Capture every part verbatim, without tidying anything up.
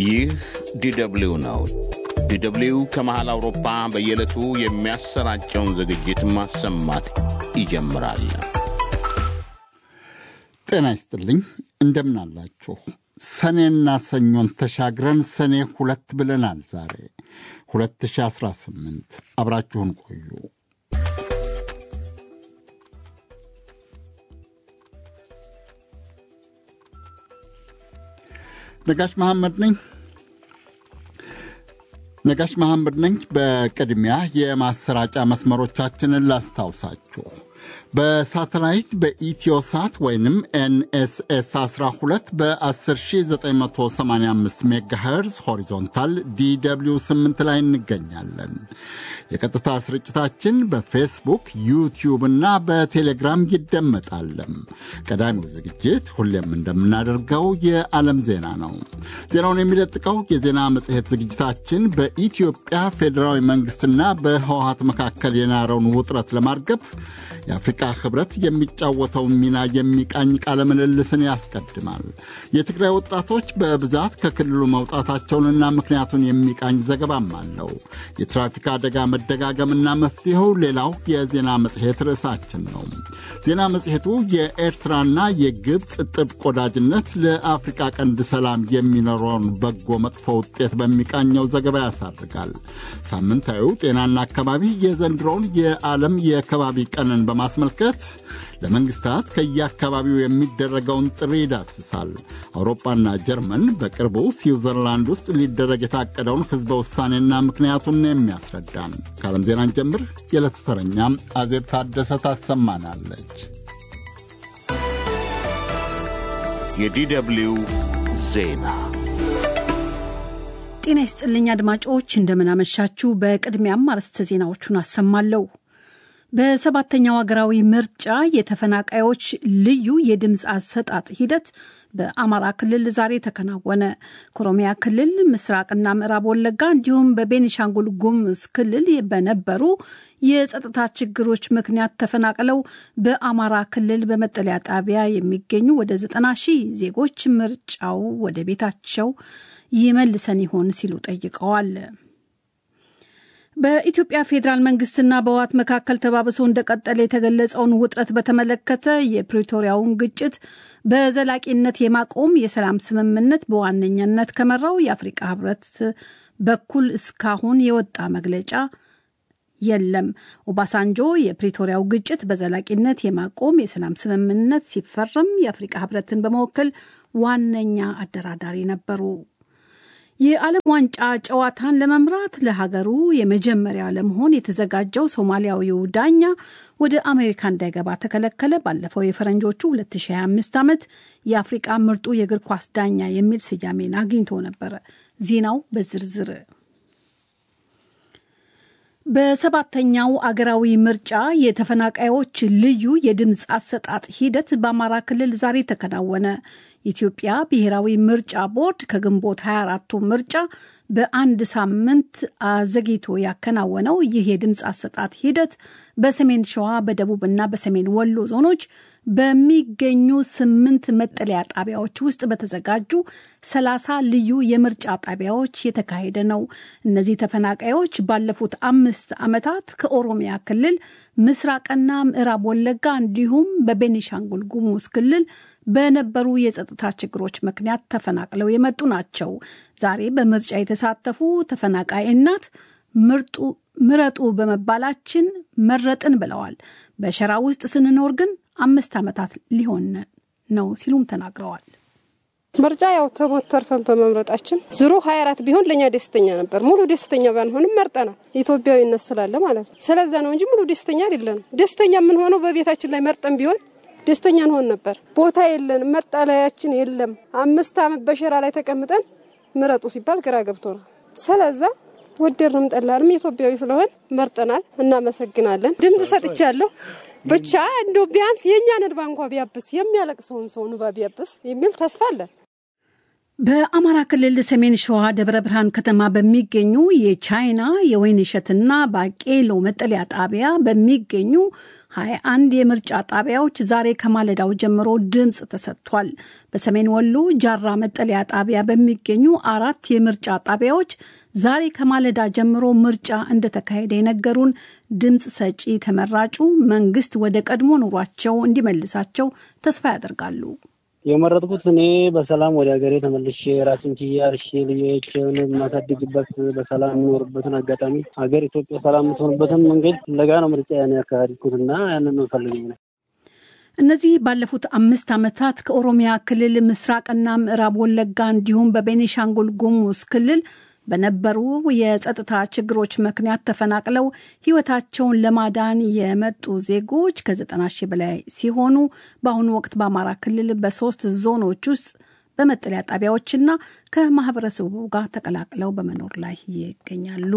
ይህ ዲደብሊው ነው። ዲደብሊው ከመሃል አውሮፓ በየዕለቱ የሚያሰራጨውን ዝግጅት ማሰማት ይጀምራል። ጤና ይስጥልኝ፣ እንደምን አላችሁ? ሰኔና ሰኞን ተሻግረን ሰኔ ሁለት ብለናል። ዛሬ ሁለት ሺህ አስራ ስምንት አብራችሁን ቆዩ። ነጋሽ መሐመድ ነኝ ነጋሽ መሐመድ ነኝ። በቅድሚያ የማሰራጫ መስመሮቻችንን ላስታውሳችሁ። በሳተላይት በኢትዮሳት ወይንም ኤንኤስኤስ አስራ ሁለት በ10985 ሜጋሄርዝ ሆሪዞንታል ዲደብሊው ስምንት ላይ እንገኛለን። የቀጥታ ስርጭታችን በፌስቡክ፣ ዩቲዩብ እና በቴሌግራም ይደመጣል። ቀዳሚው ዝግጅት ሁሌም እንደምናደርገው የዓለም ዜና ነው። ዜናውን የሚለጥቀው የዜና መጽሔት ዝግጅታችን በኢትዮጵያ ፌዴራዊ መንግሥትና በህወሓት መካከል የናረውን ውጥረት ለማርገብ የአፍሪካ ህብረት የሚጫወተውን ሚና የሚቃኝ ቃለ ምልልስን ያስቀድማል። የትግራይ ወጣቶች በብዛት ከክልሉ መውጣታቸውንና ምክንያቱን የሚቃኝ ዘገባም አለው። የትራፊክ አደጋ መደጋገምና መፍትሄው ሌላው የዜና መጽሔት ርዕሳችን ነው። ዜና መጽሔቱ የኤርትራና የግብፅ ጥብቅ ወዳጅነት ለአፍሪካ ቀንድ ሰላም የሚኖረውን በጎ መጥፎ ውጤት በሚቃኘው ዘገባ ያሳርጋል። ሳምንታዊው ጤናና አካባቢ የዘንድሮውን የዓለም የከባቢ ቀንን በማስመልከት ለመንግስታት ከየአካባቢው የሚደረገውን ጥሪ ይዳስሳል። አውሮፓና ጀርመን በቅርቡ ስዊዘርላንድ ውስጥ ሊደረግ የታቀደውን ህዝበ ውሳኔና ምክንያቱን የሚያስረዳን። ከዓለም ዜናን ጀምር የዕለቱ ተረኛም አዜብ ታደሰ ታሰማናለች። የዲደብሊው ዜና። ጤና ይስጥልኝ አድማጮች፣ እንደምናመሻችሁ። በቅድሚያም አርዕስተ ዜናዎቹን አሰማለሁ። በሰባተኛው ሀገራዊ ምርጫ የተፈናቃዮች ልዩ የድምፅ አሰጣጥ ሂደት በአማራ ክልል ዛሬ ተከናወነ። ከኦሮሚያ ክልል ምስራቅና ምዕራብ ወለጋ እንዲሁም በቤኒሻንጉል ጉሙዝ ክልል በነበሩ የጸጥታ ችግሮች ምክንያት ተፈናቅለው በአማራ ክልል በመጠለያ ጣቢያ የሚገኙ ወደ ዘጠና ሺህ ዜጎች ምርጫው ወደ ቤታቸው ይመልሰን ይሆን ሲሉ ጠይቀዋል። በኢትዮጵያ ፌዴራል መንግስትና በህወሓት መካከል ተባብሶ እንደቀጠለ የተገለጸውን ውጥረት በተመለከተ የፕሪቶሪያውን ግጭት በዘላቂነት የማቆም የሰላም ስምምነት በዋነኛነት ከመራው የአፍሪካ ህብረት በኩል እስካሁን የወጣ መግለጫ የለም። ኦባሳንጆ የፕሪቶሪያው ግጭት በዘላቂነት የማቆም የሰላም ስምምነት ሲፈረም የአፍሪካ ህብረትን በመወከል ዋነኛ አደራዳሪ ነበሩ። የዓለም ዋንጫ ጨዋታን ለመምራት ለሀገሩ የመጀመሪያ ለመሆን የተዘጋጀው ሶማሊያዊው ዳኛ ወደ አሜሪካ እንዳይገባ ተከለከለ። ባለፈው የፈረንጆቹ ሁለት ሺህ ሃያ አምስት ዓመት የአፍሪካ ምርጡ የእግር ኳስ ዳኛ የሚል ስያሜን አግኝቶ ነበር። ዜናው በዝርዝር። በሰባተኛው አገራዊ ምርጫ የተፈናቃዮች ልዩ የድምፅ አሰጣጥ ሂደት በአማራ ክልል ዛሬ ተከናወነ። የኢትዮጵያ ብሔራዊ ምርጫ ቦርድ ከግንቦት ሃያ አራቱ ምርጫ በአንድ ሳምንት አዘግይቶ ያከናወነው ይህ የድምፅ አሰጣጥ ሂደት በሰሜን ሸዋ፣ በደቡብና በሰሜን ወሎ ዞኖች በሚገኙ ስምንት መጠለያ ጣቢያዎች ውስጥ በተዘጋጁ ሰላሳ ልዩ የምርጫ ጣቢያዎች የተካሄደ ነው። እነዚህ ተፈናቃዮች ባለፉት አምስት ዓመታት ከኦሮሚያ ክልል ምስራቅና ምዕራብ ወለጋ እንዲሁም በቤኒሻንጉል ጉሙዝ ክልል በነበሩ የጸጥታ ችግሮች ምክንያት ተፈናቅለው የመጡ ናቸው። ዛሬ በምርጫ የተሳተፉ ተፈናቃይ እናት ምርጡ ምረጡ በመባላችን መረጥን ብለዋል። በሸራ ውስጥ ስንኖር ግን አምስት ዓመታት ሊሆን ነው ሲሉም ተናግረዋል። ምርጫ ያው ተሞተርፈን በመምረጣችን ዙሩ ሃያ አራት ቢሆን ለኛ ደስተኛ ነበር። ሙሉ ደስተኛ ባንሆንም መርጠናል። ኢትዮጵያዊነት ስላለ ማለት ነው። ስለዛ ነው እንጂ ሙሉ ደስተኛ አይደለንም። ደስተኛ ምን ሆነው በቤታችን ላይ መርጠን ቢሆን ደስተኛ እንሆን ነበር። ቦታ የለን፣ መጠለያችን የለም። አምስት ዓመት በሸራ ላይ ተቀምጠን ምረጡ ሲባል ግራ ገብቶናል። ስለዛ ወደርንም ጠላንም ኢትዮጵያዊ ስለሆን መርጠናል። እናመሰግናለን። ድምጽ ሰጥቻለሁ። ብቻ እንደው ቢያንስ የኛ ነድባ እንኳን ቢያብስ የሚያለቅሰውን ሰው ነው ቢያብስ የሚል ተስፋ አለ። በአማራ ክልል ሰሜን ሸዋ ደብረ ብርሃን ከተማ በሚገኙ የቻይና የወይንሸትና ባቄሎ መጠለያ ጣቢያ በሚገኙ ሃያ አንድ የምርጫ ጣቢያዎች ዛሬ ከማለዳው ጀምሮ ድምፅ ተሰጥቷል። በሰሜን ወሎ ጃራ መጠለያ ጣቢያ በሚገኙ አራት የምርጫ ጣቢያዎች ዛሬ ከማለዳ ጀምሮ ምርጫ እንደተካሄደ የነገሩን ድምፅ ሰጪ ተመራጩ መንግስት ወደ ቀድሞ ኑሯቸው እንዲመልሳቸው ተስፋ ያደርጋሉ። የመረጥኩት እኔ በሰላም ወደ ሀገሬ ተመልሼ ራስን ችዬ አርሼ ልጆቼን የማሳድግበት በሰላም የምኖርበትን አጋጣሚ ሀገር ኢትዮጵያ ሰላም የምትሆንበትን መንገድ ፍለጋ ነው ምርጫ ያን ያካሄድኩትና ያንን ነው ፈልገኝ ነው። እነዚህ ባለፉት አምስት ዓመታት ከኦሮሚያ ክልል ምስራቅና ምዕራብ ወለጋ እንዲሁም በቤኒሻንጉል ጉሙዝ ክልል በነበሩ የጸጥታ ችግሮች ምክንያት ተፈናቅለው ህይወታቸውን ለማዳን የመጡ ዜጎች ከዘጠና ሺህ በላይ ሲሆኑ በአሁኑ ወቅት በአማራ ክልል በሶስት ዞኖች ውስጥ በመጠለያ ጣቢያዎችና ከማህበረሰቡ ጋር ተቀላቅለው በመኖር ላይ ይገኛሉ።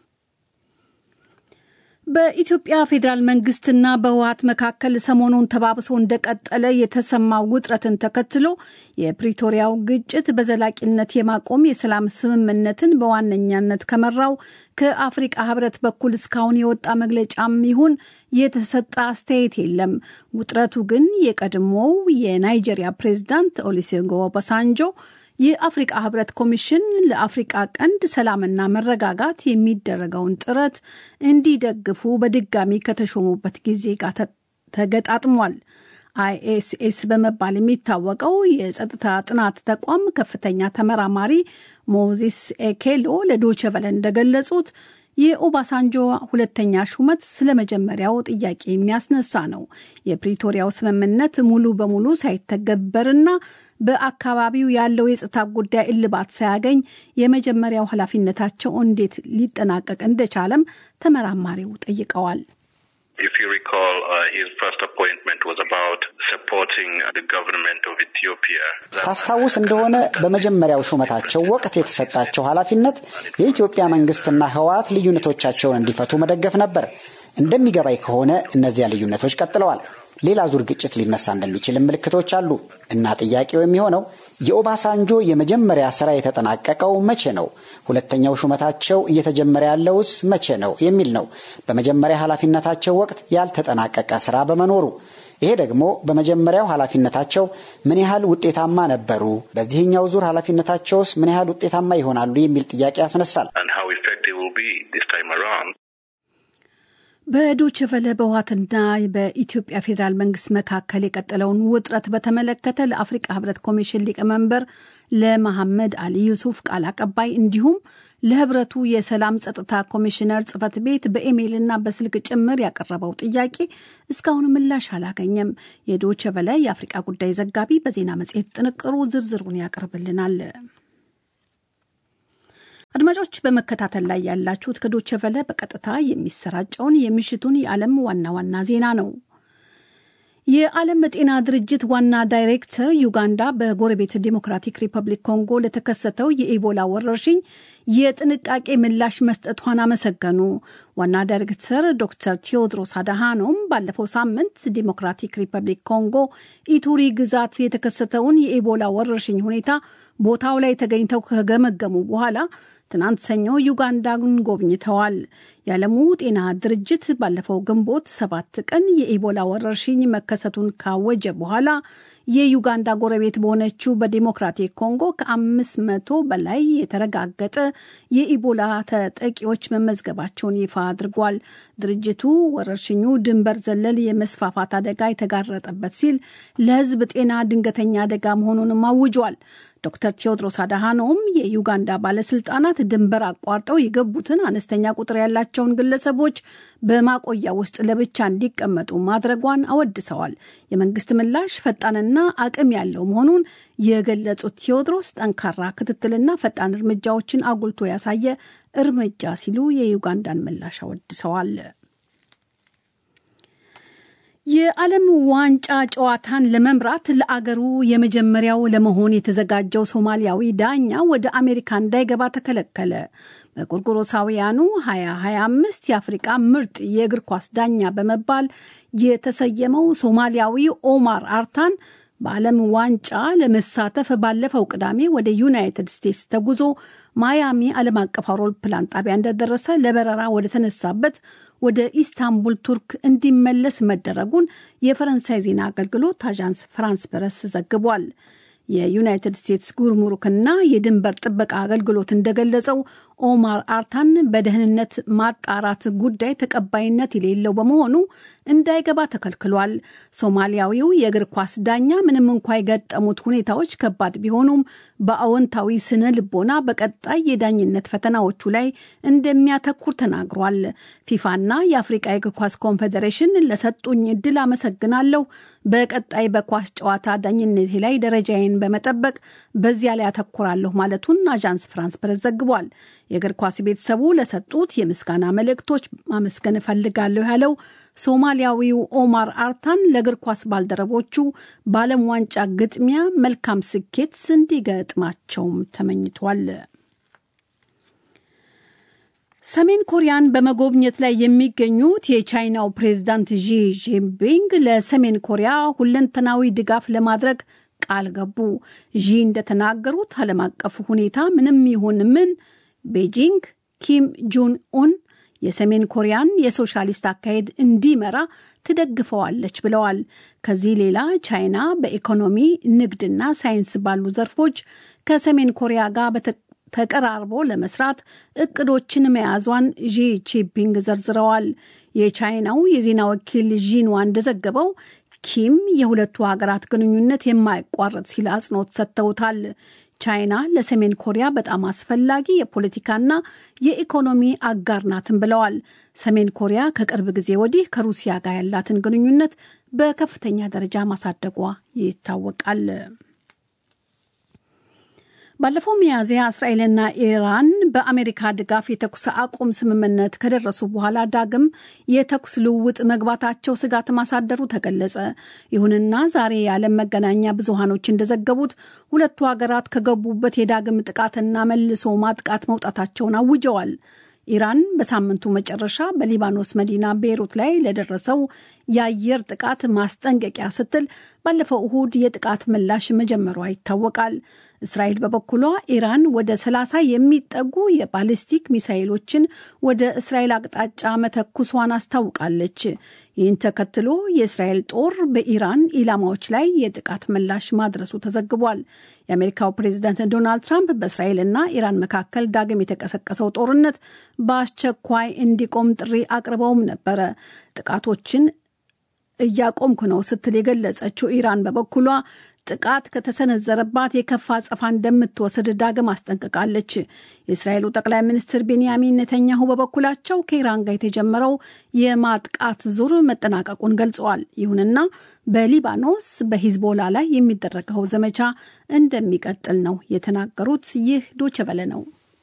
በኢትዮጵያ ፌዴራል መንግስትና በህወሓት መካከል ሰሞኑን ተባብሶ እንደቀጠለ የተሰማው ውጥረትን ተከትሎ የፕሪቶሪያው ግጭት በዘላቂነት የማቆም የሰላም ስምምነትን በዋነኛነት ከመራው ከአፍሪቃ ህብረት በኩል እስካሁን የወጣ መግለጫም ይሁን የተሰጠ አስተያየት የለም። ውጥረቱ ግን የቀድሞው የናይጄሪያ ፕሬዝዳንት ኦሉሴጉን ኦባሳንጆ የአፍሪቃ ህብረት ኮሚሽን ለአፍሪቃ ቀንድ ሰላምና መረጋጋት የሚደረገውን ጥረት እንዲደግፉ በድጋሚ ከተሾሙበት ጊዜ ጋር ተገጣጥሟል። አይኤስኤስ በመባል የሚታወቀው የጸጥታ ጥናት ተቋም ከፍተኛ ተመራማሪ ሞዚስ ኤኬሎ ለዶቼ ቬለ እንደገለጹት የኦባሳንጆ ሁለተኛ ሹመት ስለመጀመሪያው ጥያቄ የሚያስነሳ ነው። የፕሪቶሪያው ስምምነት ሙሉ በሙሉ ሳይተገበርና በአካባቢው ያለው የጸጥታ ጉዳይ እልባት ሳያገኝ የመጀመሪያው ኃላፊነታቸው እንዴት ሊጠናቀቅ እንደቻለም ተመራማሪው ጠይቀዋል። If you recall, uh, his first appointment was about supporting the government of Ethiopia. ታስታውስ እንደሆነ በመጀመሪያው ሹመታቸው ወቅት የተሰጣቸው ኃላፊነት የኢትዮጵያ መንግስትና ህወሓት ልዩነቶቻቸውን እንዲፈቱ መደገፍ ነበር። እንደሚገባይ ከሆነ እነዚያ ልዩነቶች ቀጥለዋል። ሌላ ዙር ግጭት ሊነሳ እንደሚችል ምልክቶች አሉ እና ጥያቄው የሚሆነው የኦባሳንጆ የመጀመሪያ ስራ የተጠናቀቀው መቼ ነው? ሁለተኛው ሹመታቸው እየተጀመረ ያለውስ መቼ ነው የሚል ነው። በመጀመሪያ ኃላፊነታቸው ወቅት ያልተጠናቀቀ ስራ በመኖሩ ይሄ ደግሞ በመጀመሪያው ኃላፊነታቸው ምን ያህል ውጤታማ ነበሩ፣ በዚህኛው ዙር ኃላፊነታቸውስ ምን ያህል ውጤታማ ይሆናሉ የሚል ጥያቄ ያስነሳል። በዶቼ ቬለ በህወሓትና በኢትዮጵያ ፌዴራል መንግስት መካከል የቀጠለውን ውጥረት በተመለከተ ለአፍሪቃ ህብረት ኮሚሽን ሊቀመንበር ለመሐመድ አሊ ዩሱፍ ቃል አቀባይ እንዲሁም ለህብረቱ የሰላም ጸጥታ ኮሚሽነር ጽፈት ቤት በኢሜይልና በስልክ ጭምር ያቀረበው ጥያቄ እስካሁን ምላሽ አላገኘም። የዶቼ ቬለ የአፍሪቃ ጉዳይ ዘጋቢ በዜና መጽሔት ጥንቅሩ ዝርዝሩን ያቀርብልናል። አድማጮች በመከታተል ላይ ያላችሁት ከዶቼ ቬለ በቀጥታ የሚሰራጨውን የምሽቱን የዓለም ዋና ዋና ዜና ነው። የዓለም ጤና ድርጅት ዋና ዳይሬክተር ዩጋንዳ በጎረቤት ዲሞክራቲክ ሪፐብሊክ ኮንጎ ለተከሰተው የኢቦላ ወረርሽኝ የጥንቃቄ ምላሽ መስጠቷን አመሰገኑ። ዋና ዳይሬክተር ዶክተር ቴዎድሮስ አድሃኖም ባለፈው ሳምንት ዲሞክራቲክ ሪፐብሊክ ኮንጎ ኢቱሪ ግዛት የተከሰተውን የኢቦላ ወረርሽኝ ሁኔታ ቦታው ላይ ተገኝተው ከገመገሙ በኋላ ትናንት ሰኞ ዩጋንዳን ጎብኝተዋል። የዓለሙ ጤና ድርጅት ባለፈው ግንቦት ሰባት ቀን የኢቦላ ወረርሽኝ መከሰቱን ካወጀ በኋላ የዩጋንዳ ጎረቤት በሆነችው በዲሞክራቲክ ኮንጎ ከአምስት መቶ በላይ የተረጋገጠ የኢቦላ ተጠቂዎች መመዝገባቸውን ይፋ አድርጓል። ድርጅቱ ወረርሽኙ ድንበር ዘለል የመስፋፋት አደጋ የተጋረጠበት ሲል ለሕዝብ ጤና ድንገተኛ አደጋ መሆኑንም አውጇል። ዶክተር ቴዎድሮስ አድሃኖም የዩጋንዳ ባለስልጣናት ድንበር አቋርጠው የገቡትን አነስተኛ ቁጥር ያላቸውን ግለሰቦች በማቆያ ውስጥ ለብቻ እንዲቀመጡ ማድረጓን አወድሰዋል። የመንግስት ምላሽ ፈጣንና አቅም ያለው መሆኑን የገለጹት ቴዎድሮስ ጠንካራ ክትትልና ፈጣን እርምጃዎችን አጉልቶ ያሳየ እርምጃ ሲሉ የዩጋንዳን ምላሽ አወድሰዋል። የዓለም ዋንጫ ጨዋታን ለመምራት ለአገሩ የመጀመሪያው ለመሆን የተዘጋጀው ሶማሊያዊ ዳኛ ወደ አሜሪካ እንዳይገባ ተከለከለ። በጎርጎሮሳውያኑ ሃያ ሃያ አምስት የአፍሪቃ ምርጥ የእግር ኳስ ዳኛ በመባል የተሰየመው ሶማሊያዊ ኦማር አርታን በዓለም ዋንጫ ለመሳተፍ ባለፈው ቅዳሜ ወደ ዩናይትድ ስቴትስ ተጉዞ ማያሚ ዓለም አቀፍ አውሮፕላን ጣቢያ እንደደረሰ ለበረራ ወደ ተነሳበት ወደ ኢስታንቡል ቱርክ እንዲመለስ መደረጉን የፈረንሳይ ዜና አገልግሎት አዣንስ ፍራንስ ፕረስ ዘግቧል። የዩናይትድ ስቴትስ ጉርሙሩክና የድንበር ጥበቃ አገልግሎት እንደገለጸው ኦማር አርታን በደህንነት ማጣራት ጉዳይ ተቀባይነት የሌለው በመሆኑ እንዳይገባ ተከልክሏል። ሶማሊያዊው የእግር ኳስ ዳኛ ምንም እንኳ የገጠሙት ሁኔታዎች ከባድ ቢሆኑም በአዎንታዊ ስነ ልቦና በቀጣይ የዳኝነት ፈተናዎቹ ላይ እንደሚያተኩር ተናግሯል። ፊፋና የአፍሪቃ የእግር ኳስ ኮንፌዴሬሽን ለሰጡኝ እድል አመሰግናለሁ። በቀጣይ በኳስ ጨዋታ ዳኝነቴ ላይ ደረጃዬን በመጠበቅ በዚያ ላይ አተኩራለሁ ማለቱን አዣንስ ፍራንስ ፕረስ ዘግቧል። የእግር ኳስ ቤተሰቡ ለሰጡት የምስጋና መልእክቶች ማመስገን እፈልጋለሁ ያለው ሶማሊያዊው ኦማር አርታን ለእግር ኳስ ባልደረቦቹ በዓለም ዋንጫ ግጥሚያ መልካም ስኬት እንዲገጥማቸውም ተመኝቷል። ሰሜን ኮሪያን በመጎብኘት ላይ የሚገኙት የቻይናው ፕሬዝዳንት ዢ ጂንፒንግ ለሰሜን ኮሪያ ሁለንተናዊ ድጋፍ ለማድረግ ቃል ገቡ። ዢ እንደተናገሩት ዓለም አቀፍ ሁኔታ ምንም ይሁን ምን ቤጂንግ ኪም ጆን ኡን የሰሜን ኮሪያን የሶሻሊስት አካሄድ እንዲመራ ትደግፈዋለች ብለዋል። ከዚህ ሌላ ቻይና በኢኮኖሚ ንግድና ሳይንስ ባሉ ዘርፎች ከሰሜን ኮሪያ ጋር ተቀራርቦ ለመስራት እቅዶችን መያዟን ዢ ጂንፒንግ ዘርዝረዋል። የቻይናው የዜና ወኪል ዢንዋ እንደዘገበው ኪም የሁለቱ ሀገራት ግንኙነት የማይቋረጥ ሲል አጽንኦት ሰጥተውታል። ቻይና ለሰሜን ኮሪያ በጣም አስፈላጊ የፖለቲካና የኢኮኖሚ አጋር ናትን ብለዋል። ሰሜን ኮሪያ ከቅርብ ጊዜ ወዲህ ከሩሲያ ጋር ያላትን ግንኙነት በከፍተኛ ደረጃ ማሳደጓ ይታወቃል። ባለፈው ሚያዝያ እስራኤልና ኢራን በአሜሪካ ድጋፍ የተኩስ አቁም ስምምነት ከደረሱ በኋላ ዳግም የተኩስ ልውውጥ መግባታቸው ስጋት ማሳደሩ ተገለጸ። ይሁንና ዛሬ የዓለም መገናኛ ብዙሃኖች እንደዘገቡት ሁለቱ ሀገራት ከገቡበት የዳግም ጥቃትና መልሶ ማጥቃት መውጣታቸውን አውጀዋል። ኢራን በሳምንቱ መጨረሻ በሊባኖስ መዲና ቤይሩት ላይ ለደረሰው የአየር ጥቃት ማስጠንቀቂያ ስትል ባለፈው እሁድ የጥቃት ምላሽ መጀመሯ ይታወቃል። እስራኤል በበኩሏ ኢራን ወደ ሰላሳ የሚጠጉ የባሊስቲክ ሚሳኤሎችን ወደ እስራኤል አቅጣጫ መተኩሷን አስታውቃለች። ይህን ተከትሎ የእስራኤል ጦር በኢራን ኢላማዎች ላይ የጥቃት ምላሽ ማድረሱ ተዘግቧል። የአሜሪካው ፕሬዝዳንት ዶናልድ ትራምፕ በእስራኤልና ኢራን መካከል ዳግም የተቀሰቀሰው ጦርነት በአስቸኳይ እንዲቆም ጥሪ አቅርበውም ነበረ። ጥቃቶችን እያቆምኩ ነው ስትል የገለጸችው ኢራን በበኩሏ ጥቃት ከተሰነዘረባት የከፋ አጸፋ እንደምትወስድ ዳግም አስጠንቅቃለች። የእስራኤሉ ጠቅላይ ሚኒስትር ቤንያሚን ኔተንያሁ በበኩላቸው ከኢራን ጋር የተጀመረው የማጥቃት ዙር መጠናቀቁን ገልጸዋል። ይሁንና በሊባኖስ በሂዝቦላ ላይ የሚደረገው ዘመቻ እንደሚቀጥል ነው የተናገሩት። ይህ ዶቼ ቬለ ነው።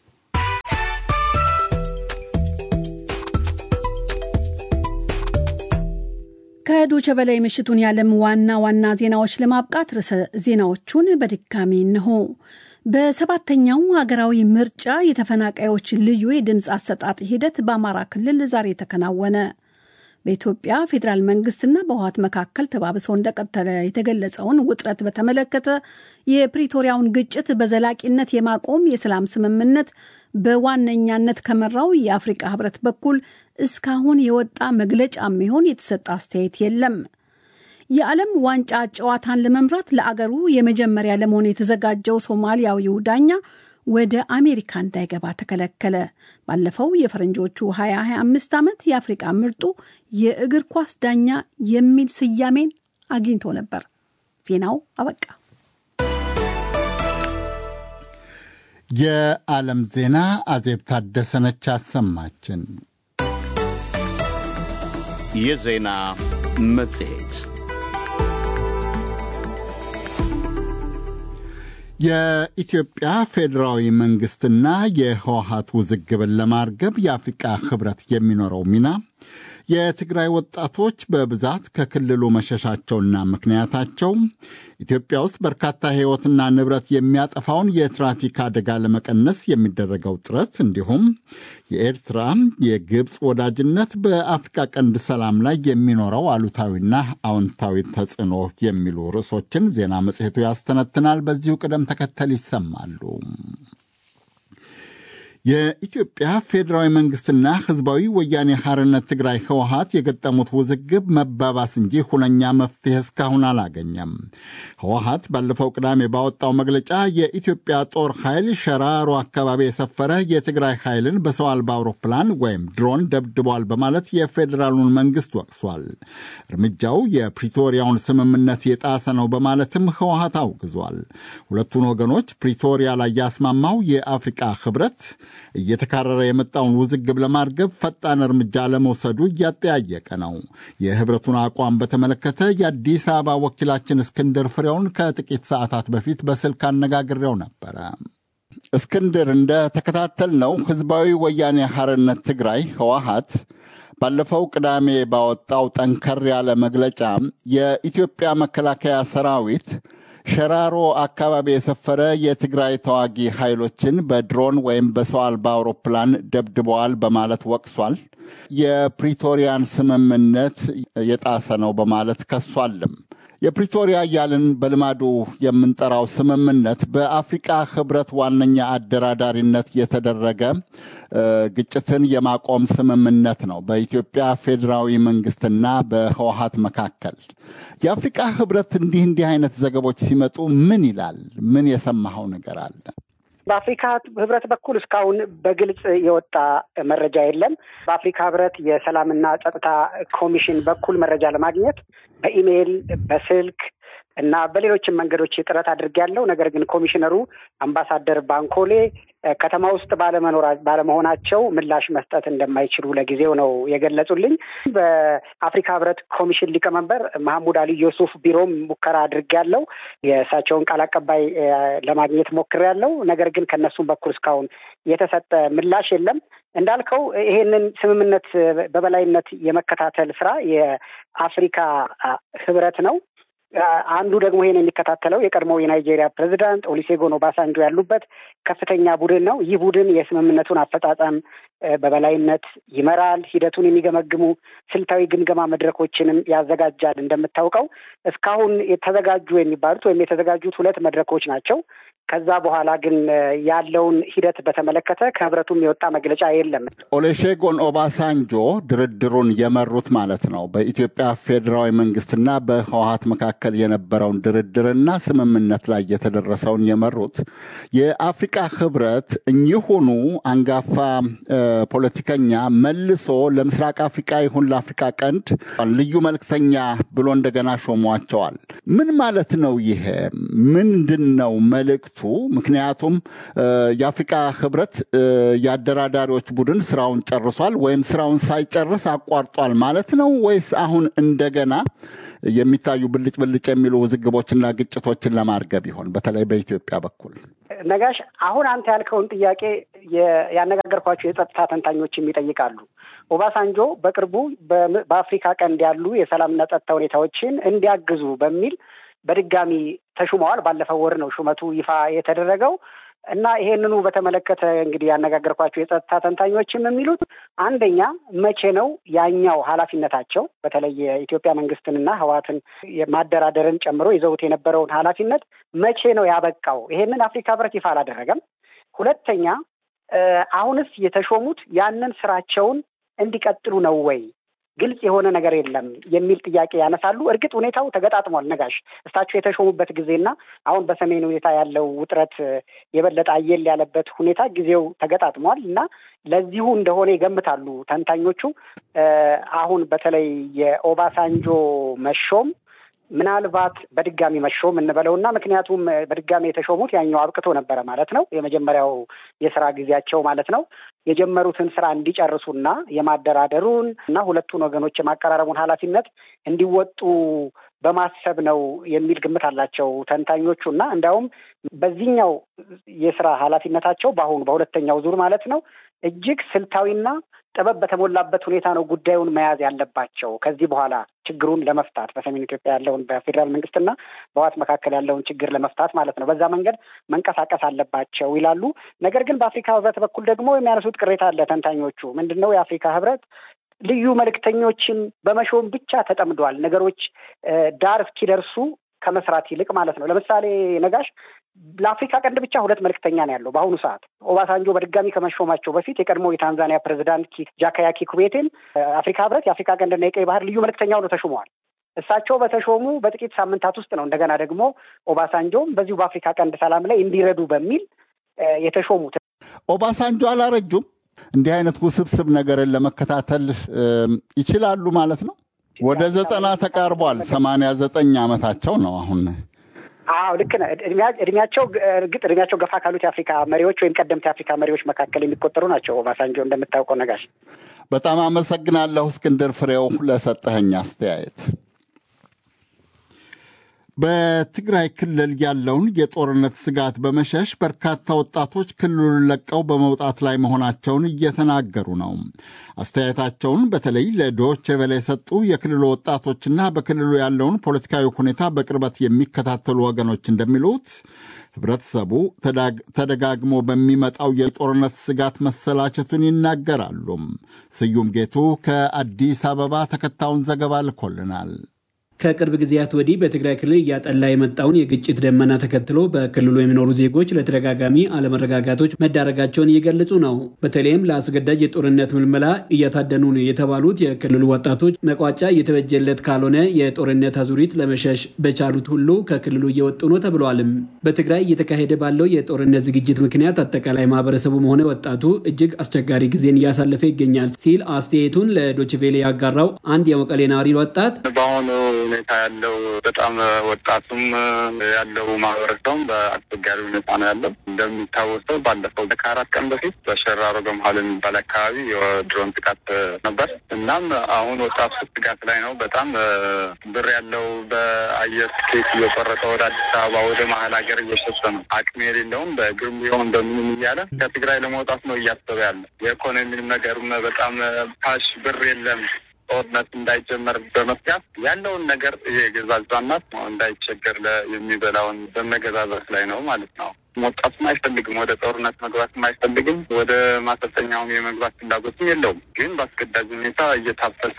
ከዶቼ ቬለ ምሽቱን የዓለም ዋና ዋና ዜናዎች ለማብቃት ርዕሰ ዜናዎቹን በድጋሚ እንሆ። በሰባተኛው ሀገራዊ ምርጫ የተፈናቃዮች ልዩ የድምፅ አሰጣጥ ሂደት በአማራ ክልል ዛሬ ተከናወነ። በኢትዮጵያ ፌዴራል መንግስትና በህወሓት መካከል ተባብሶ እንደቀጠለ የተገለጸውን ውጥረት በተመለከተ የፕሪቶሪያውን ግጭት በዘላቂነት የማቆም የሰላም ስምምነት በዋነኛነት ከመራው የአፍሪካ ህብረት በኩል እስካሁን የወጣ መግለጫ የሚሆን የተሰጠ አስተያየት የለም። የዓለም ዋንጫ ጨዋታን ለመምራት ለአገሩ የመጀመሪያ ለመሆን የተዘጋጀው ሶማሊያዊው ዳኛ ወደ አሜሪካ እንዳይገባ ተከለከለ። ባለፈው የፈረንጆቹ ሃያ ሃያ አምስት ዓመት የአፍሪካ ምርጡ የእግር ኳስ ዳኛ የሚል ስያሜን አግኝቶ ነበር። ዜናው አበቃ። የዓለም ዜና አዜብ ታደሰነች አሰማችን። የዜና መጽሔት የኢትዮጵያ ፌዴራዊ መንግስትና የህወሓት ውዝግብን ለማርገብ የአፍሪቃ ህብረት የሚኖረው ሚና የትግራይ ወጣቶች በብዛት ከክልሉ መሸሻቸውና ምክንያታቸው ኢትዮጵያ ውስጥ በርካታ ሕይወትና ንብረት የሚያጠፋውን የትራፊክ አደጋ ለመቀነስ የሚደረገው ጥረት እንዲሁም የኤርትራ የግብፅ ወዳጅነት በአፍሪካ ቀንድ ሰላም ላይ የሚኖረው አሉታዊና አዎንታዊ ተጽዕኖ የሚሉ ርዕሶችን ዜና መጽሔቱ ያስተነትናል። በዚሁ ቅደም ተከተል ይሰማሉ። የኢትዮጵያ ፌዴራዊ መንግስትና ህዝባዊ ወያኔ ሓርነት ትግራይ ህወሓት የገጠሙት ውዝግብ መባባስ እንጂ ሁነኛ መፍትሄ እስካሁን አላገኘም። ህወሓት ባለፈው ቅዳሜ ባወጣው መግለጫ የኢትዮጵያ ጦር ኃይል ሸራሮ አካባቢ የሰፈረ የትግራይ ኃይልን በሰው አልባ አውሮፕላን ወይም ድሮን ደብድቧል በማለት የፌዴራሉን መንግስት ወቅሷል። እርምጃው የፕሪቶሪያውን ስምምነት የጣሰ ነው በማለትም ህወሓት አውግዟል። ሁለቱን ወገኖች ፕሪቶሪያ ላይ ያስማማው የአፍሪቃ ህብረት እየተካረረ የመጣውን ውዝግብ ለማርገብ ፈጣን እርምጃ ለመውሰዱ እያጠያየቀ ነው። የህብረቱን አቋም በተመለከተ የአዲስ አበባ ወኪላችን እስክንድር ፍሬውን ከጥቂት ሰዓታት በፊት በስልክ አነጋግሬው ነበረ። እስክንድር፣ እንደ ተከታተል ነው ህዝባዊ ወያኔ ሓርነት ትግራይ ህወሓት ባለፈው ቅዳሜ ባወጣው ጠንከር ያለ መግለጫ የኢትዮጵያ መከላከያ ሰራዊት ሸራሮ አካባቢ የሰፈረ የትግራይ ተዋጊ ኃይሎችን በድሮን ወይም በሰው አልባ አውሮፕላን ደብድበዋል በማለት ወቅሷል። የፕሪቶሪያን ስምምነት የጣሰ ነው በማለት ከሷልም። የፕሪቶሪያ እያልን በልማዱ የምንጠራው ስምምነት በአፍሪቃ ህብረት ዋነኛ አደራዳሪነት የተደረገ ግጭትን የማቆም ስምምነት ነው በኢትዮጵያ ፌዴራዊ መንግስትና በህወሓት መካከል። የአፍሪቃ ህብረት እንዲህ እንዲህ አይነት ዘገቦች ሲመጡ ምን ይላል? ምን የሰማኸው ነገር አለ? በአፍሪካ ህብረት በኩል እስካሁን በግልጽ የወጣ መረጃ የለም። በአፍሪካ ህብረት የሰላምና ጸጥታ ኮሚሽን በኩል መረጃ ለማግኘት በኢሜይል፣ በስልክ እና በሌሎችም መንገዶች ጥረት አድርጌያለሁ። ነገር ግን ኮሚሽነሩ አምባሳደር ባንኮሌ ከተማ ውስጥ ባለመኖር ባለመሆናቸው ምላሽ መስጠት እንደማይችሉ ለጊዜው ነው የገለጹልኝ። በአፍሪካ ህብረት ኮሚሽን ሊቀመንበር መሐሙድ አሊ ዩሱፍ ቢሮም ሙከራ አድርጌያለሁ። የእሳቸውን ቃል አቀባይ ለማግኘት ሞክሬያለሁ። ነገር ግን ከነሱም በኩል እስካሁን የተሰጠ ምላሽ የለም። እንዳልከው ይሄንን ስምምነት በበላይነት የመከታተል ስራ የአፍሪካ ህብረት ነው። አንዱ ደግሞ ይሄን የሚከታተለው የቀድሞው የናይጄሪያ ፕሬዚዳንት ኦሉሴጉን ኦባሳንጆ ያሉበት ከፍተኛ ቡድን ነው። ይህ ቡድን የስምምነቱን አፈጻጸም በበላይነት ይመራል። ሂደቱን የሚገመግሙ ስልታዊ ግምገማ መድረኮችንም ያዘጋጃል። እንደምታውቀው እስካሁን የተዘጋጁ የሚባሉት ወይም የተዘጋጁት ሁለት መድረኮች ናቸው። ከዛ በኋላ ግን ያለውን ሂደት በተመለከተ ከህብረቱም የወጣ መግለጫ የለም። ኦሉሴጉን ኦባሳንጆ ድርድሩን የመሩት ማለት ነው። በኢትዮጵያ ፌዴራዊ መንግስትና በህወሓት መካከል የነበረውን ድርድርና ስምምነት ላይ የተደረሰውን የመሩት የአፍሪካ ህብረት እኚሁኑ አንጋፋ ፖለቲከኛ መልሶ ለምስራቅ አፍሪካ ይሁን ለአፍሪካ ቀንድ ልዩ መልክተኛ ብሎ እንደገና ሾሟቸዋል። ምን ማለት ነው ይሄ? ምንድን ነው መልእክቱ? ምክንያቱም የአፍሪካ ህብረት የአደራዳሪዎች ቡድን ስራውን ጨርሷል ወይም ስራውን ሳይጨርስ አቋርጧል ማለት ነው ወይስ አሁን እንደገና የሚታዩ ብልጭ ብልጭ የሚሉ ውዝግቦችና ግጭቶችን ለማርገብ ይሆን? በተለይ በኢትዮጵያ በኩል ነጋሽ፣ አሁን አንተ ያልከውን ጥያቄ ያነጋገርኳቸው የጸጥታ ተንታኞችም ይጠይቃሉ። ኦባሳንጆ በቅርቡ በአፍሪካ ቀንድ ያሉ የሰላምና ጸጥታ ሁኔታዎችን እንዲያግዙ በሚል በድጋሚ ተሹመዋል። ባለፈው ወር ነው ሹመቱ ይፋ የተደረገው እና ይሄንኑ በተመለከተ እንግዲህ ያነጋገርኳቸው የጸጥታ ተንታኞችም የሚሉት አንደኛ መቼ ነው ያኛው ኃላፊነታቸው በተለይ የኢትዮጵያ መንግስትንና ህወሓትን ማደራደርን ጨምሮ ይዘውት የነበረውን ኃላፊነት መቼ ነው ያበቃው? ይሄንን አፍሪካ ህብረት ይፋ አላደረገም። ሁለተኛ አሁንስ የተሾሙት ያንን ስራቸውን እንዲቀጥሉ ነው ወይ? ግልጽ የሆነ ነገር የለም የሚል ጥያቄ ያነሳሉ። እርግጥ ሁኔታው ተገጣጥሟል ነጋሽ። እሳቸው የተሾሙበት ጊዜና አሁን በሰሜን ሁኔታ ያለው ውጥረት የበለጠ አየል ያለበት ሁኔታ ጊዜው ተገጣጥሟል እና ለዚሁ እንደሆነ ይገምታሉ ተንታኞቹ። አሁን በተለይ የኦባሳንጆ መሾም ምናልባት በድጋሚ መሾም እንበለውና ምክንያቱም በድጋሚ የተሾሙት ያኛው አብቅቶ ነበረ ማለት ነው፣ የመጀመሪያው የስራ ጊዜያቸው ማለት ነው። የጀመሩትን ስራ እንዲጨርሱና የማደራደሩን እና ሁለቱን ወገኖች የማቀራረቡን ኃላፊነት እንዲወጡ በማሰብ ነው የሚል ግምት አላቸው ተንታኞቹ እና እንዲያውም በዚህኛው የስራ ኃላፊነታቸው በአሁኑ በሁለተኛው ዙር ማለት ነው እጅግ ስልታዊና ጥበብ በተሞላበት ሁኔታ ነው ጉዳዩን መያዝ ያለባቸው ከዚህ በኋላ ችግሩን ለመፍታት በሰሜን ኢትዮጵያ ያለውን በፌዴራል መንግስትና በህወሓት መካከል ያለውን ችግር ለመፍታት ማለት ነው። በዛ መንገድ መንቀሳቀስ አለባቸው ይላሉ። ነገር ግን በአፍሪካ ህብረት በኩል ደግሞ የሚያነሱት ቅሬታ አለ ተንታኞቹ። ምንድነው የአፍሪካ ህብረት ልዩ መልእክተኞችን በመሾም ብቻ ተጠምዷል። ነገሮች ዳር እስኪደርሱ ከመስራት ይልቅ ማለት ነው። ለምሳሌ ነጋሽ ለአፍሪካ ቀንድ ብቻ ሁለት መልእክተኛ ነው ያለው በአሁኑ ሰዓት። ኦባሳንጆ በድጋሚ ከመሾማቸው በፊት የቀድሞ የታንዛኒያ ፕሬዚዳንት ጃካያ ኪኩቤቴም አፍሪካ ህብረት የአፍሪካ ቀንድና የቀይ ባህር ልዩ መልእክተኛ ሆነው ተሾመዋል። እሳቸው በተሾሙ በጥቂት ሳምንታት ውስጥ ነው እንደገና ደግሞ ኦባሳንጆም በዚሁ በአፍሪካ ቀንድ ሰላም ላይ እንዲረዱ በሚል የተሾሙት። ኦባሳንጆ አላረጁም? እንዲህ አይነት ውስብስብ ነገርን ለመከታተል ይችላሉ ማለት ነው። ወደ ዘጠና ተቃርቧል። ሰማንያ ዘጠኝ ዓመታቸው ነው አሁን። አዎ ልክ ነው። እድሜያቸው እርግጥ እድሜያቸው ገፋ ካሉት የአፍሪካ መሪዎች ወይም ቀደምት የአፍሪካ መሪዎች መካከል የሚቆጠሩ ናቸው ኦባሳንጆ እንደምታውቀው ነጋሽ። በጣም አመሰግናለሁ እስክንድር ፍሬው ለሰጠኸኝ አስተያየት። በትግራይ ክልል ያለውን የጦርነት ስጋት በመሸሽ በርካታ ወጣቶች ክልሉን ለቀው በመውጣት ላይ መሆናቸውን እየተናገሩ ነው። አስተያየታቸውን በተለይ ለዶይቼ ቬለ የሰጡ የክልሉ ወጣቶችና በክልሉ ያለውን ፖለቲካዊ ሁኔታ በቅርበት የሚከታተሉ ወገኖች እንደሚሉት ህብረተሰቡ ተደጋግሞ በሚመጣው የጦርነት ስጋት መሰላቸቱን ይናገራሉ። ስዩም ጌቱ ከአዲስ አበባ ተከታዩን ዘገባ ልኮልናል። ከቅርብ ጊዜያት ወዲህ በትግራይ ክልል እያጠላ የመጣውን የግጭት ደመና ተከትሎ በክልሉ የሚኖሩ ዜጎች ለተደጋጋሚ አለመረጋጋቶች መዳረጋቸውን እየገለጹ ነው። በተለይም ለአስገዳጅ የጦርነት ምልመላ እየታደኑ ነው የተባሉት የክልሉ ወጣቶች መቋጫ እየተበጀለት ካልሆነ የጦርነት አዙሪት ለመሸሽ በቻሉት ሁሉ ከክልሉ እየወጡ ነው ተብሏልም። በትግራይ እየተካሄደ ባለው የጦርነት ዝግጅት ምክንያት አጠቃላይ ማህበረሰቡም ሆነ ወጣቱ እጅግ አስቸጋሪ ጊዜን እያሳለፈ ይገኛል ሲል አስተያየቱን ለዶይቼ ቬለ ያጋራው አንድ የመቀሌ ነዋሪ ወጣት ሁኔታ ያለው በጣም ወጣቱም ያለው ማህበረሰቡም በአስቸጋሪ ሁኔታ ነው ያለው። እንደሚታወሰው ባለፈው ከአራት ቀን በፊት በሸራሮ በመሀል የሚባል አካባቢ የድሮን ጥቃት ነበር። እናም አሁን ወጣቱ ስጋት ላይ ነው። በጣም ብር ያለው በአየር ትኬት እየቆረጠ ወደ አዲስ አበባ ወደ መሀል ሀገር እየሸሸ ነው። አቅም የሌለውም በእግርም ቢሆን በምንም እያለ ከትግራይ ለመውጣት ነው እያሰበ ያለ። የኢኮኖሚ ነገርም በጣም ካሽ ብር የለም። ጦርነት እንዳይጀመር በመስጋት ያለውን ነገር የገዛዛና እንዳይቸገር የሚበላውን በመገዛዛት ላይ ነው ማለት ነው። ወጣቱም አይፈልግም፣ ወደ ጦርነት መግባትም አይፈልግም፣ ወደ ማሰልጠኛውም የመግባት ፍላጎትም የለውም። ግን በአስገዳጅ ሁኔታ እየታፈሰ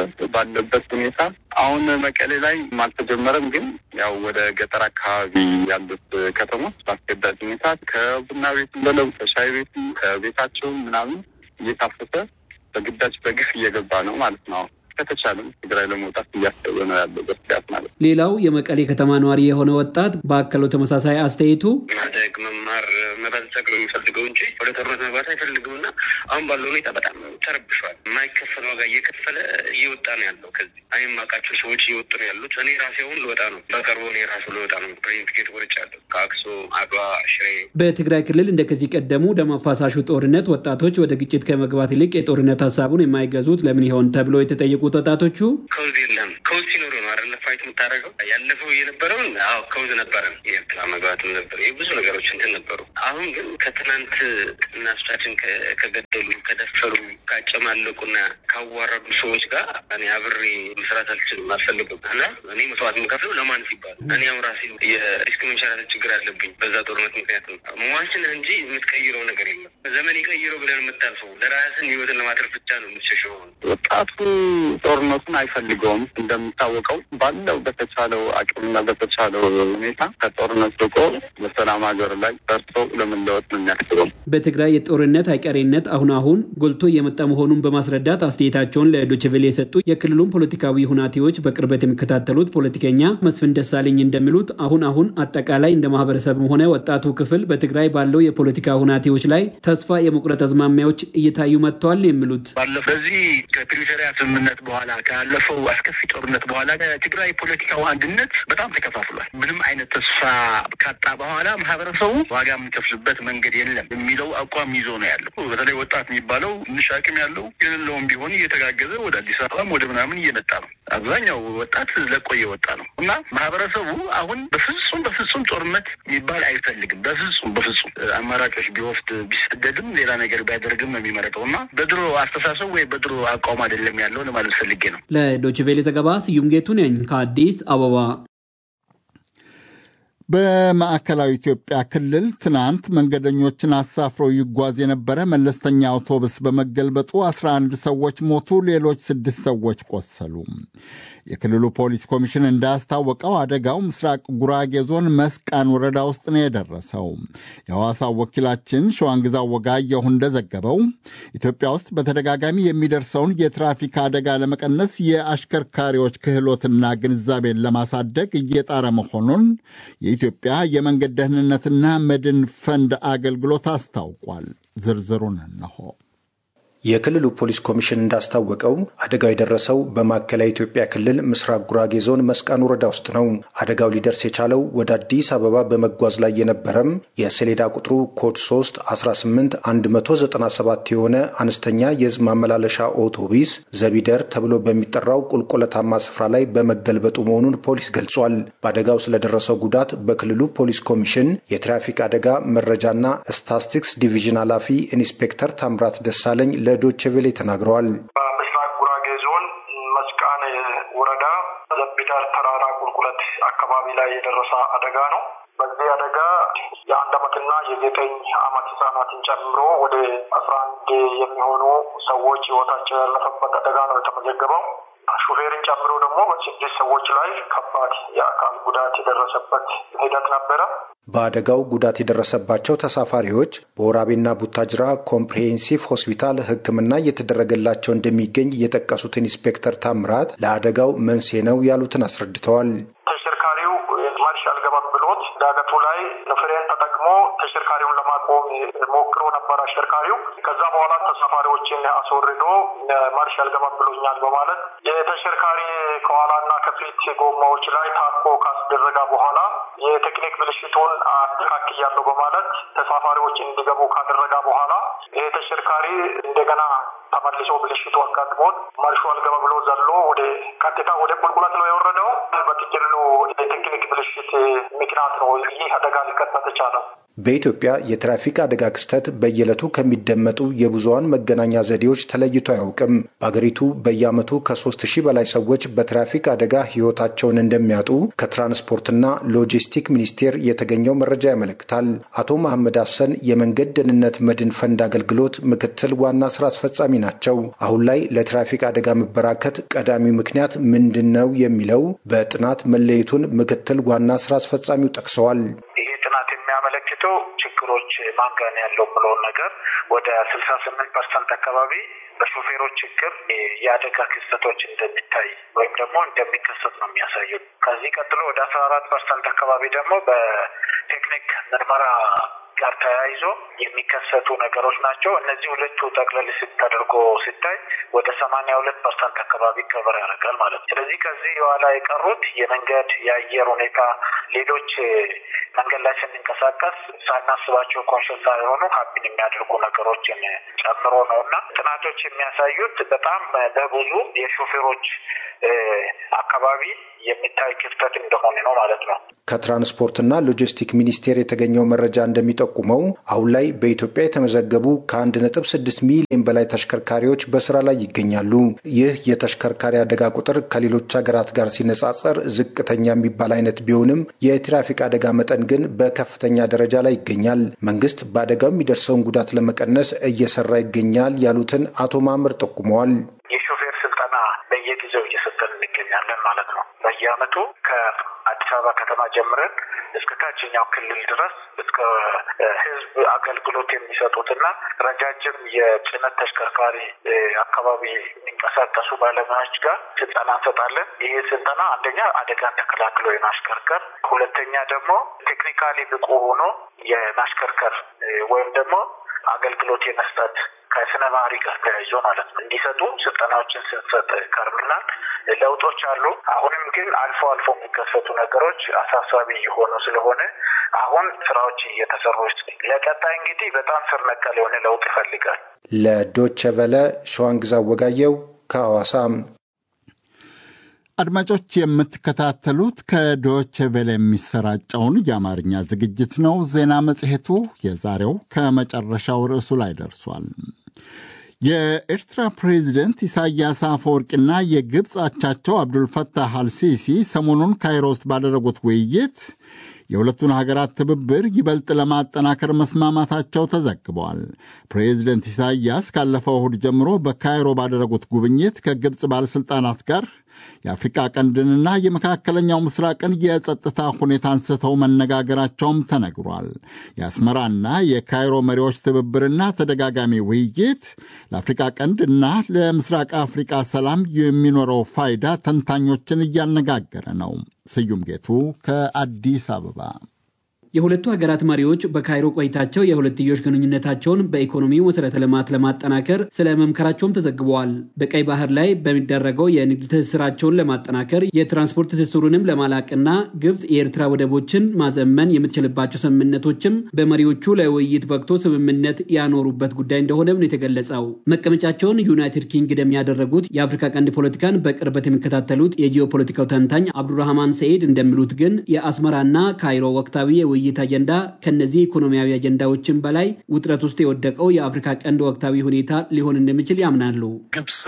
ባለበት ሁኔታ አሁን መቀሌ ላይ አልተጀመረም። ግን ያው ወደ ገጠር አካባቢ ያሉት ከተሞች በአስገዳጅ ሁኔታ ከቡና ቤትም በለው ከሻይ ቤትም ከቤታቸው ምናምን እየታፈሰ በግዳጅ በግፍ እየገባ ነው ማለት ነው። ከተቻለም ትግራይ ለመውጣት እያሰበ ነው ያለው በስጋት ማለት ነው። ሌላው የመቀሌ ከተማ ነዋሪ የሆነ ወጣት በአከለው ተመሳሳይ አስተያየቱ ማደግ መማር መበልጸግ ነው የሚፈልገው እንጂ ወደ ጦርነት መግባት አይፈልግምና አሁን ባለው ሁኔታ በጣም ተረብሿል። የማይከፈል ዋጋ እየከፈለ እየወጣ ነው ያለው። ከዚህ አይማቃቸው ሰዎች እየወጡ ነው ያሉት። እኔ ራሴውን ልወጣ ነው በቅርቡ እኔ ራሱ ልወጣ ነው። ፕሬም ቲኬት ቆርጫለሁ ከአክሱም አድዋ ሽሬ። በትግራይ ክልል እንደከዚህ ቀደሙ ደም አፋሳሹ ጦርነት ወጣቶች ወደ ግጭት ከመግባት ይልቅ የጦርነት ሀሳቡን የማይገዙት ለምን ይሆን ተብሎ የተጠየቁት ወጣቶቹ ከውዝ የለም ከውዝ ሲኖሩ ነው አይደል ፋይት የምታደርገው። ያለፈው የነበረውን አዎ ከውዝ ነበረን የኤርትራ መግባትም ነበር ብዙ ነገሮች እንትን ነበሩ። አሁን ግን ከትናንት እናቶቻችን ከገደሉ ከደፈሩ ካጨማለቁና ካዋረዱ ሰዎች ጋር እኔ አብሬ መስራት አልችልም አልፈልግም። እና እኔ መስዋዕት የምከፍለው ለማን ሲባል እኔ አሁን ራሴ የሪስክ መንሸራተት ችግር አለብኝ በዛ ጦርነት ምክንያት ነው። ሟችን እንጂ የምትቀይረው ነገር የለም። ዘመን ይቀይረው ብለን የምታልፈው ለራስን ህይወትን ለማትረፍ ብቻ ነው የምትሸሸው። ወጣቱ ጦርነቱን አይፈልገውም። እንደሚታወቀው ባለው በተቻለው አቅምና በተቻለው ሁኔታ ከጦርነት ርቆ በሰላም ሀገር ላይ ሰርቶ ለመለወጥ ነው የሚያስበው። በትግራይ የጦርነት አይቀሬነት አሁን አሁን ጎልቶ የመጣ መሆኑን በማስረዳት አስተያየታቸውን ለዶይቼ ቬለ የሰጡ የክልሉን ፖለቲካዊ ሁናቴዎች በቅርበት የሚከታተሉት ፖለቲከኛ መስፍን ደሳለኝ እንደሚሉት አሁን አሁን አጠቃላይ እንደ ማህበረሰብም ሆነ ወጣቱ ክፍል በትግራይ ባለው የፖለቲካ ሁናቴዎች ላይ ተስፋ የመቁረጥ አዝማሚያዎች እየታዩ መጥተዋል የሚሉት ባለፈው በዚህ ከፕሪቶሪያ ስምምነት በኋላ ካለፈው አስከፊ ጦርነት በኋላ ትግራይ ፖለቲካው አንድነት በጣም ተከፋፍሏል። ምንም አይነት ተስፋ ካጣ በኋላ ማህበረሰቡ ዋጋ የሚከፍልበት መንገድ የለም የሚለው አቋም ይዞ ነው ያለው። በተለይ ወጣቱ ወጣት የሚባለው ትንሽ አቅም ያለው የሌለውም ቢሆን እየተጋገዘ ወደ አዲስ አበባም ወደ ምናምን እየመጣ ነው። አብዛኛው ወጣት ለቆ እየወጣ ነው እና ማህበረሰቡ አሁን በፍጹም በፍጹም ጦርነት የሚባል አይፈልግም። በፍጹም በፍጹም አማራጮች ቢወስድ ቢሰደድም ሌላ ነገር ቢያደርግም ነው የሚመረጠው እና በድሮ አስተሳሰብ ወይ በድሮ አቋም አይደለም ያለው ለማለት ፈልጌ ነው። ለዶይቼ ቬለ ዘገባ ስዩም ጌቱ ነኝ ከአዲስ አበባ። በማዕከላዊ ኢትዮጵያ ክልል ትናንት መንገደኞችን አሳፍሮ ይጓዝ የነበረ መለስተኛ አውቶቡስ በመገልበጡ አስራ አንድ ሰዎች ሞቱ፣ ሌሎች ስድስት ሰዎች ቆሰሉ። የክልሉ ፖሊስ ኮሚሽን እንዳስታወቀው አደጋው ምስራቅ ጉራጌ ዞን መስቃን ወረዳ ውስጥ ነው የደረሰው። የሐዋሳው ወኪላችን ሸዋንግዛው ወጋየሁ እንደዘገበው ኢትዮጵያ ውስጥ በተደጋጋሚ የሚደርሰውን የትራፊክ አደጋ ለመቀነስ የአሽከርካሪዎች ክህሎትና ግንዛቤን ለማሳደግ እየጣረ መሆኑን የኢትዮጵያ የመንገድ ደህንነትና መድን ፈንድ አገልግሎት አስታውቋል። ዝርዝሩን እነሆ። የክልሉ ፖሊስ ኮሚሽን እንዳስታወቀው አደጋው የደረሰው በማዕከላዊ ኢትዮጵያ ክልል ምስራቅ ጉራጌ ዞን መስቃን ወረዳ ውስጥ ነው። አደጋው ሊደርስ የቻለው ወደ አዲስ አበባ በመጓዝ ላይ የነበረም የሰሌዳ ቁጥሩ ኮድ ሶስት አስራ ስምንት አንድ መቶ ዘጠና ሰባት የሆነ አነስተኛ የህዝብ ማመላለሻ አውቶቡስ ዘቢደር ተብሎ በሚጠራው ቁልቁለታማ ስፍራ ላይ በመገልበጡ መሆኑን ፖሊስ ገልጿል። በአደጋው ስለደረሰው ጉዳት በክልሉ ፖሊስ ኮሚሽን የትራፊክ አደጋ መረጃና ስታቲስቲክስ ዲቪዥን ኃላፊ ኢንስፔክተር ታምራት ደሳለኝ ዶይቼ ቬለ ተናግረዋል። በምስራቅ ጉራጌ ዞን መስቃን ወረዳ ዘቢዳር ተራራ ቁልቁለት አካባቢ ላይ የደረሰ አደጋ ነው። በዚህ አደጋ የአንድ ዓመትና የዘጠኝ ዓመት ህጻናትን ጨምሮ ወደ አስራ አንድ የሚሆኑ ሰዎች ህይወታቸው ያለፈበት አደጋ ነው የተመዘገበው። ሹፌርን ጨምሮ ደግሞ በስድስት ሰዎች ላይ ከባድ የአካል ጉዳት የደረሰበት ሂደት ነበረ። በአደጋው ጉዳት የደረሰባቸው ተሳፋሪዎች በወራቤና ቡታጅራ ኮምፕሬሄንሲቭ ሆስፒታል ሕክምና እየተደረገላቸው እንደሚገኝ የጠቀሱት ኢንስፔክተር ታምራት ለአደጋው መንስኤ ነው ያሉትን አስረድተዋል። ተሽከርካሪው ማርሽ አልገባም ብሎት ዳገቱ ላይ ፍሬን ተጠቅሞ ተሽከርካሪውን ለማቆም ሞክሮ ነበር አሽከርካሪው። ከዛ በኋላ ተሳፋሪዎችን አስወርዶ ማርሽ አልገባም ብሎኛል በማለት የተሽከርካሪ ከኋላና ከፊት ጎማዎች ላይ ታኮ ካስደረጋ በኋላ የቴክኒክ ብልሽቱን አስተካክያለሁ በማለት ተሳፋሪዎች እንዲገቡ ካደረጋ በኋላ ይሄ ተሽከርካሪ እንደገና ተመልሶ ብልሽቱ አጋጥሞት ማርሹ አልገባ ብሎ ዘሎ ወደ ቀጥታ ወደ ቁልቁለት ነው የወረደው። በጥቅሉ የቴክኒክ ብልሽት ምክንያት ነው ይህ አደጋ ሊከሰት የቻለው። በኢትዮጵያ የትራፊክ አደጋ ክስተት በየዕለቱ ከሚደመጡ የብዙሃን መገናኛ ዘዴዎች ተለይቶ አያውቅም። በአገሪቱ በየዓመቱ ከሶስት ሺህ በላይ ሰዎች በትራፊክ አደጋ ሕይወታቸውን እንደሚያጡ ከትራንስፖርትና ሎጂስቲክ ሚኒስቴር የተገኘው መረጃ ያመለክታል። አቶ መሐመድ ሐሰን የመንገድ ደህንነት መድን ፈንድ አገልግሎት ምክትል ዋና ስራ አስፈጻሚ ናቸው። አሁን ላይ ለትራፊክ አደጋ መበራከት ቀዳሚ ምክንያት ምንድን ነው የሚለው በጥናት መለየቱን ምክትል ዋና ስራ አስፈጻሚው ጠቅሰዋል። የሚያመለክተው ችግሮች ማንጋን ያለው ብሎ ነገር ወደ ስልሳ ስምንት ፐርሰንት አካባቢ በሾፌሮች ችግር የአደጋ ክስተቶች እንደሚታይ ወይም ደግሞ እንደሚከሰት ነው የሚያሳየው። ከዚህ ቀጥሎ ወደ አስራ አራት ፐርሰንት አካባቢ ደግሞ በቴክኒክ ምርመራ ጋር ተያይዞ የሚከሰቱ ነገሮች ናቸው። እነዚህ ሁለቱ ጠቅለል ተደርጎ ሲታይ ወደ ሰማንያ ሁለት ፐርሰንት አካባቢ ከበር ያደርጋል ማለት ነው። ስለዚህ ከዚህ በኋላ የቀሩት የመንገድ የአየር ሁኔታ፣ ሌሎች መንገድ ላይ ስንንቀሳቀስ ሳናስባቸው ኮንሽንስ ሳይሆኑ ሀቢን የሚያደርጉ ነገሮችን ጨምሮ ነው እና ጥናቶች የሚያሳዩት በጣም በብዙ የሾፌሮች አካባቢ የሚታይ ክፍተት እንደሆነ ነው ማለት ነው። ከትራንስፖርትና ሎጂስቲክ ሚኒስቴር የተገኘው መረጃ እንደሚጠቁመው አሁን ላይ በኢትዮጵያ የተመዘገቡ ከአንድ ነጥብ ስድስት ሚሊዮን በላይ ተሽከርካሪዎች በስራ ላይ ይገኛሉ። ይህ የተሽከርካሪ አደጋ ቁጥር ከሌሎች ሀገራት ጋር ሲነጻጸር ዝቅተኛ የሚባል አይነት ቢሆንም የትራፊክ አደጋ መጠን ግን በከፍተኛ ደረጃ ላይ ይገኛል። መንግስት በአደጋው የሚደርሰውን ጉዳት ለመቀነስ እየሰራ ይገኛል ያሉትን አቶ ማምር ጠቁመዋል። የሾፌር ስልጠና በየጊዜው እየሰጠን እንገኛለን ማለት ነው። በየአመቱ ከአዲስ አበባ ከተማ ጀምረን እስከ ታችኛው ክልል ድረስ እስከ ህዝብ አገልግሎት የሚሰጡትና ረጃጅም የጭነት ተሽከርካሪ አካባቢ የሚንቀሳቀሱ ባለሙያዎች ጋር ስልጠና እንሰጣለን። ይህ ስልጠና አንደኛ አደጋን ተከላክሎ የማሽከርከር፣ ሁለተኛ ደግሞ ቴክኒካሊ ብቁ ሆኖ የማሽከርከር ወይም ደግሞ አገልግሎት የመስጠት ከስነ ባህሪ ጋር ተያይዞ ማለት ነው እንዲሰጡ ስልጠናዎችን ስንሰጥ ከርምናል። ለውጦች አሉ። አሁንም ግን አልፎ አልፎ የሚከሰቱ ነገሮች አሳሳቢ የሆኑ ስለሆነ አሁን ስራዎች እየተሰሩ ለቀጣይ እንግዲህ በጣም ስር ነቀል የሆነ ለውጥ ይፈልጋል። ለዶቼ ቬለ ሸዋንግዛ ወጋየው ከሐዋሳ። አድማጮች የምትከታተሉት ከዶቼ ቬለ የሚሰራጨውን የአማርኛ ዝግጅት ነው። ዜና መጽሔቱ የዛሬው ከመጨረሻው ርዕሱ ላይ ደርሷል። የኤርትራ ፕሬዚደንት ኢሳያስ አፈወርቂና የግብፅ አቻቸው አብዱልፈታህ አልሲሲ ሰሞኑን ካይሮ ውስጥ ባደረጉት ውይይት የሁለቱን ሀገራት ትብብር ይበልጥ ለማጠናከር መስማማታቸው ተዘግበዋል። ፕሬዚደንት ኢሳያስ ካለፈው እሁድ ጀምሮ በካይሮ ባደረጉት ጉብኝት ከግብፅ ባለሥልጣናት ጋር የአፍሪቃ ቀንድንና የመካከለኛው ምስራቅን የጸጥታ ሁኔታ አንስተው መነጋገራቸውም ተነግሯል። የአስመራና የካይሮ መሪዎች ትብብርና ተደጋጋሚ ውይይት ለአፍሪቃ ቀንድና ለምስራቅ አፍሪቃ ሰላም የሚኖረው ፋይዳ ተንታኞችን እያነጋገረ ነው። ስዩም ጌቱ ከአዲስ አበባ። የሁለቱ ሀገራት መሪዎች በካይሮ ቆይታቸው የሁለትዮሽ ግንኙነታቸውን በኢኮኖሚው መሰረተ ልማት ለማጠናከር ስለ መምከራቸውም ተዘግበዋል። በቀይ ባህር ላይ በሚደረገው የንግድ ትስስራቸውን ለማጠናከር የትራንስፖርት ትስስሩንም ለማላቅና ግብፅ የኤርትራ ወደቦችን ማዘመን የምትችልባቸው ስምምነቶችም በመሪዎቹ ለውይይት በቅቶ ስምምነት ያኖሩበት ጉዳይ እንደሆነም ነው የተገለጸው። መቀመጫቸውን ዩናይትድ ኪንግደም ያደረጉት የአፍሪካ ቀንድ ፖለቲካን በቅርበት የሚከታተሉት የጂኦፖለቲካው ተንታኝ አብዱራህማን ሰይድ እንደሚሉት ግን የአስመራና ካይሮ ወቅታዊ የውይይት አጀንዳ ከነዚህ ኢኮኖሚያዊ አጀንዳዎችን በላይ ውጥረት ውስጥ የወደቀው የአፍሪካ ቀንድ ወቅታዊ ሁኔታ ሊሆን እንደሚችል ያምናሉ። ግብፅ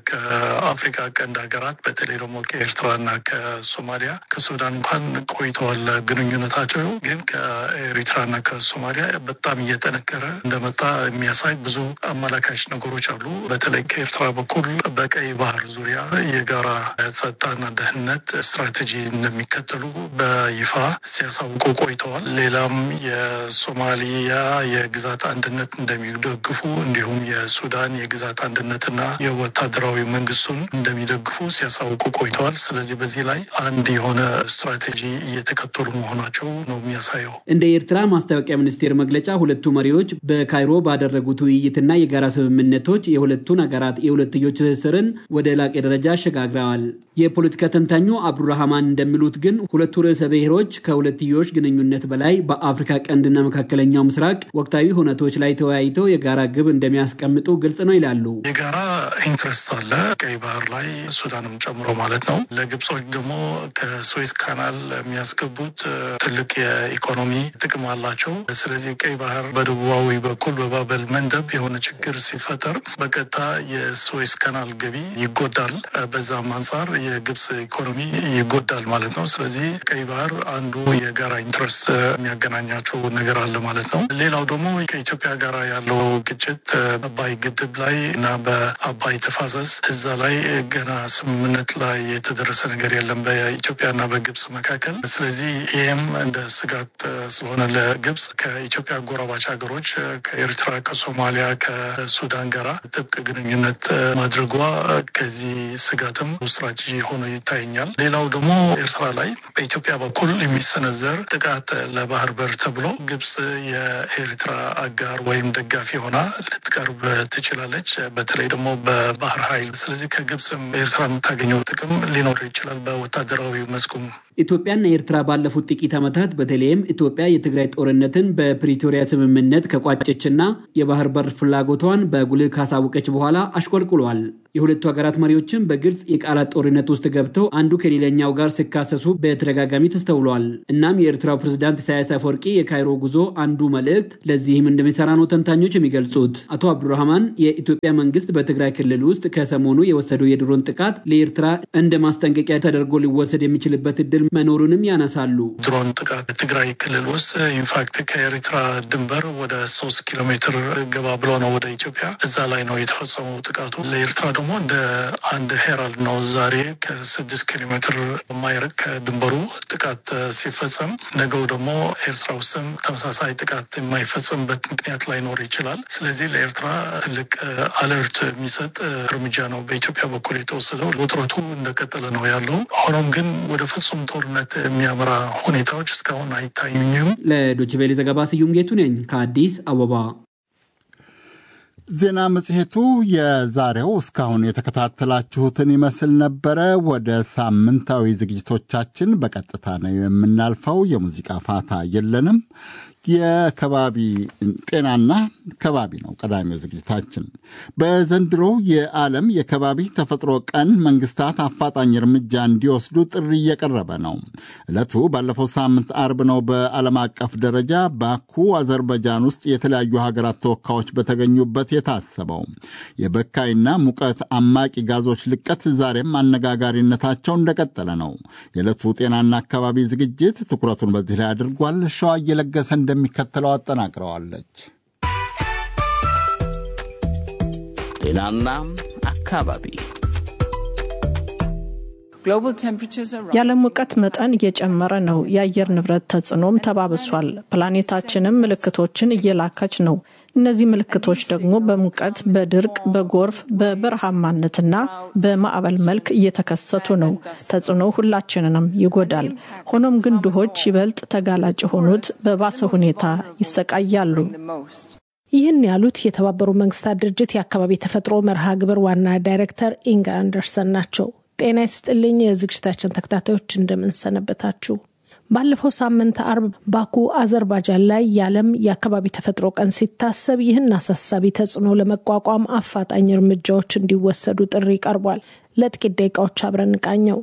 ከአፍሪካ ቀንድ ሀገራት በተለይ ደግሞ ከኤርትራና ከሶማሊያ ከሱዳን እንኳን ቆይተዋል ግንኙነታቸው፣ ግን ከኤርትራና ከሶማሊያ በጣም እየጠነከረ እንደመጣ የሚያሳይ ብዙ አመላካች ነገሮች አሉ። በተለይ ከኤርትራ በኩል በቀይ ባህር ዙሪያ የጋራ ጸጥታና ደህንነት ስትራቴጂ እንደሚከተሉ በይፋ ሲያሳውቁ ቆይተዋል። ሌላም የሶማሊያ የግዛት አንድነት እንደሚደግፉ እንዲሁም የሱዳን የግዛት አንድነትና የወታደራዊ መንግስቱን እንደሚደግፉ ሲያሳውቁ ቆይተዋል። ስለዚህ በዚህ ላይ አንድ የሆነ ስትራቴጂ እየተከተሉ መሆናቸው ነው የሚያሳየው። እንደ ኤርትራ ማስታወቂያ ሚኒስቴር መግለጫ ሁለቱ መሪዎች በካይሮ ባደረጉት ውይይትና የጋራ ስምምነቶች የሁለቱን ሀገራት የሁለትዮሽ ትስስርን ወደ ላቀ ደረጃ አሸጋግረዋል። የፖለቲካ ተንታኙ አብዱራህማን እንደሚሉት ግን ሁለቱ ርዕሰ ብሔሮች ከሁለትዮሽ ግንኙነት በላይ በአፍሪካ ቀንድና መካከለኛው ምስራቅ ወቅታዊ ሁነቶች ላይ ተወያይተው የጋራ ግብ እንደሚያስቀምጡ ግልጽ ነው ይላሉ። የጋራ ኢንትረስት አለ ቀይ ባህር ላይ ሱዳንም ጨምሮ ማለት ነው። ለግብጾች ደግሞ ከስዌዝ ካናል የሚያስገቡት ትልቅ የኢኮኖሚ ጥቅም አላቸው። ስለዚህ ቀይ ባህር በደቡባዊ በኩል በባበል መንደብ የሆነ ችግር ሲፈጠር በቀጥታ የስዌዝ ካናል ገቢ ይጎዳል። በዛም አንጻር የግብጽ ኢኮኖሚ ይጎዳል ማለት ነው። ስለዚህ ቀይ ባህር አንዱ የጋራ ኢንትረስት የሚያገናኛቸው ነገር አለ ማለት ነው። ሌላው ደግሞ ከኢትዮጵያ ጋር ያለው ግጭት አባይ ግድብ ላይ እና በአባይ ተፋሰስ እዛ ላይ ገና ስምምነት ላይ የተደረሰ ነገር የለም በኢትዮጵያና በግብጽ መካከል። ስለዚህ ይህም እንደ ስጋት ስለሆነ ለግብጽ ከኢትዮጵያ ጎረባች ሀገሮች ከኤርትራ፣ ከሶማሊያ፣ ከሱዳን ጋራ ጥብቅ ግንኙነት ማድረጓ ከዚህ ስጋትም ስትራቴጂ ሆኖ ይታየኛል። ሌላው ደግሞ ኤርትራ ላይ በኢትዮጵያ በኩል የሚሰነዘር ጥቃት ለባህር በር ተብሎ ግብጽ የኤርትራ አጋር ወይም ደጋፊ ሆና ልትቀርብ ትችላለች፣ በተለይ ደግሞ በባህር ኃይል። ስለዚህ ከግብጽም ኤርትራ የምታገኘው ጥቅም ሊኖር ይችላል በወታደራዊ መስኩም። ኢትዮጵያና ኤርትራ ባለፉት ጥቂት ዓመታት በተለይም ኢትዮጵያ የትግራይ ጦርነትን በፕሪቶሪያ ስምምነት ከቋጨችና የባህር በር ፍላጎቷን በጉልህ ካሳወቀች በኋላ አሽቆልቁሏል። የሁለቱ ሀገራት መሪዎችም በግልጽ የቃላት ጦርነት ውስጥ ገብተው አንዱ ከሌላኛው ጋር ሲካሰሱ በተደጋጋሚ ተስተውሏል። እናም የኤርትራው ፕሬዝዳንት ኢሳያስ አፈወርቂ የካይሮ ጉዞ አንዱ መልእክት ለዚህም እንደሚሰራ ነው ተንታኞች የሚገልጹት። አቶ አብዱራህማን የኢትዮጵያ መንግስት በትግራይ ክልል ውስጥ ከሰሞኑ የወሰደው የድሮን ጥቃት ለኤርትራ እንደ ማስጠንቀቂያ ተደርጎ ሊወሰድ የሚችልበት እድል መኖሩንም ያነሳሉ። ድሮን ጥቃት ትግራይ ክልል ውስጥ ኢንፋክት ከኤርትራ ድንበር ወደ ሶስት ኪሎ ሜትር ገባ ብሎ ነው ወደ ኢትዮጵያ፣ እዛ ላይ ነው የተፈጸመው ጥቃቱ። ለኤርትራ ደግሞ እንደ አንድ ሄራልድ ነው። ዛሬ ከስድስት ኪሎ ሜትር የማይርቅ ከድንበሩ ጥቃት ሲፈጸም ነገው ደግሞ ኤርትራ ውስጥም ተመሳሳይ ጥቃት የማይፈጸምበት ምክንያት ላይኖር ይችላል። ስለዚህ ለኤርትራ ትልቅ አለርት የሚሰጥ እርምጃ ነው በኢትዮጵያ በኩል የተወሰደው። ውጥረቱ እንደቀጠለ ነው ያለው። ሆኖም ግን ወደ ፍጹም ጦርነት የሚያመራ ሁኔታዎች እስካሁን አይታዩኝም። ለዶይቼ ቬለ ዘገባ ስዩም ጌቱ ነኝ ከአዲስ አበባ። ዜና መጽሔቱ የዛሬው እስካሁን የተከታተላችሁትን ይመስል ነበረ። ወደ ሳምንታዊ ዝግጅቶቻችን በቀጥታ ነው የምናልፈው። የሙዚቃ ፋታ የለንም። የከባቢ ጤናና ከባቢ ነው ቀዳሚው ዝግጅታችን። በዘንድሮው የዓለም የከባቢ ተፈጥሮ ቀን መንግስታት አፋጣኝ እርምጃ እንዲወስዱ ጥሪ እየቀረበ ነው። ዕለቱ ባለፈው ሳምንት አርብ ነው በዓለም አቀፍ ደረጃ ባኩ አዘርባይጃን ውስጥ የተለያዩ ሀገራት ተወካዮች በተገኙበት የታሰበው። የበካይና ሙቀት አማቂ ጋዞች ልቀት ዛሬም አነጋጋሪነታቸው እንደቀጠለ ነው። የዕለቱ ጤናና አካባቢ ዝግጅት ትኩረቱን በዚህ ላይ አድርጓል። ሸዋ እየለገሰ እንደሚከተለው አጠናቅረዋለች። ጤናና አካባቢ። የዓለም ሙቀት መጠን እየጨመረ ነው። የአየር ንብረት ተጽዕኖም ተባብሷል። ፕላኔታችንም ምልክቶችን እየላከች ነው። እነዚህ ምልክቶች ደግሞ በሙቀት፣ በድርቅ፣ በጎርፍ፣ በበረሃማነትና በማዕበል መልክ እየተከሰቱ ነው። ተጽዕኖ ሁላችንንም ይጎዳል። ሆኖም ግን ድሆች ይበልጥ ተጋላጭ የሆኑት በባሰ ሁኔታ ይሰቃያሉ። ይህን ያሉት የተባበሩት መንግስታት ድርጅት የአካባቢ ተፈጥሮ መርሃ ግብር ዋና ዳይሬክተር ኢንጋ አንደርሰን ናቸው። ጤና ይስጥልኝ የዝግጅታችን ተከታታዮች እንደምንሰነበታችሁ። ባለፈው ሳምንት አርብ ባኩ አዘርባይጃን ላይ የዓለም የአካባቢ ተፈጥሮ ቀን ሲታሰብ ይህን አሳሳቢ ተጽዕኖ ለመቋቋም አፋጣኝ እርምጃዎች እንዲወሰዱ ጥሪ ቀርቧል። ለጥቂት ደቂቃዎች አብረን እንቃኘው።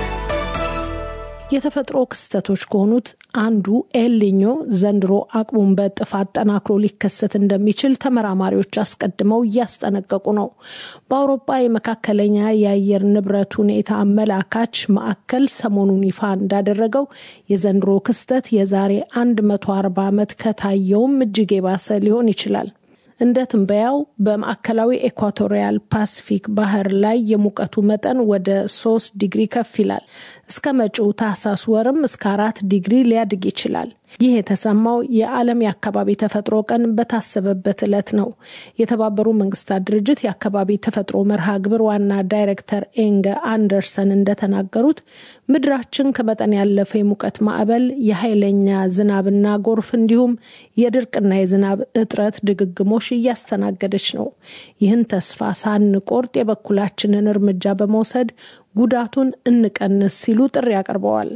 የተፈጥሮ ክስተቶች ከሆኑት አንዱ ኤልኒኞ ዘንድሮ አቅሙን በእጥፍ አጠናክሮ ሊከሰት እንደሚችል ተመራማሪዎች አስቀድመው እያስጠነቀቁ ነው። በአውሮፓ የመካከለኛ የአየር ንብረት ሁኔታ አመላካች ማዕከል ሰሞኑን ይፋ እንዳደረገው የዘንድሮ ክስተት የዛሬ መቶ አርባ ዓመት ከታየውም እጅግ የባሰ ሊሆን ይችላል። እንደ ትንበያው በማዕከላዊ ኢኳቶሪያል ፓሲፊክ ባህር ላይ የሙቀቱ መጠን ወደ ሶስት ዲግሪ ከፍ ይላል። እስከ መጪው ታህሳስ ወርም እስከ አራት ዲግሪ ሊያድግ ይችላል። ይህ የተሰማው የዓለም የአካባቢ ተፈጥሮ ቀን በታሰበበት ዕለት ነው። የተባበሩት መንግስታት ድርጅት የአካባቢ ተፈጥሮ መርሃ ግብር ዋና ዳይሬክተር ኢንጋ አንደርሰን እንደተናገሩት ምድራችን ከመጠን ያለፈ የሙቀት ማዕበል፣ የኃይለኛ ዝናብና ጎርፍ እንዲሁም የድርቅና የዝናብ እጥረት ድግግሞሽ እያስተናገደች ነው። ይህን ተስፋ ሳንቆርጥ የበኩላችንን እርምጃ በመውሰድ ጉዳቱን እንቀንስ ሲሉ ጥሪ አቅርበዋል።